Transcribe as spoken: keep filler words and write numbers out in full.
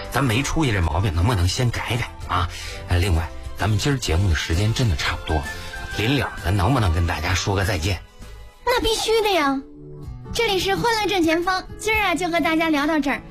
咱没出息这毛病能不能先改改啊？呃，另外，咱们今儿节目的时间真的差不多，临了咱能不能跟大家说个再见？ 那必须的呀！这里是欢乐正前方，今儿啊就和大家聊到这儿。